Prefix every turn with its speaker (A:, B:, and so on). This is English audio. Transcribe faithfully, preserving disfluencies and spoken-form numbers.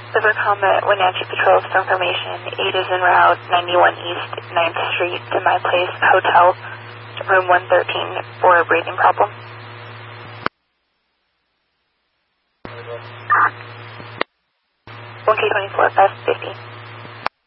A: River Comet, Wenatchee Patrol for information. eight is en route, ninety-one East ninth Street to My Place Hotel, room one thirteen for a breathing problem. one K twenty-four, five fifty.